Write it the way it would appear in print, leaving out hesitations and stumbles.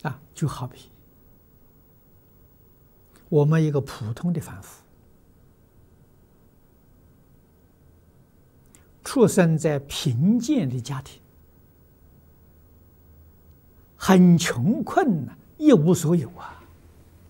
啊，就好比我们一个普通的凡夫，出生在贫贱的家庭，很穷困呐，一无所有啊。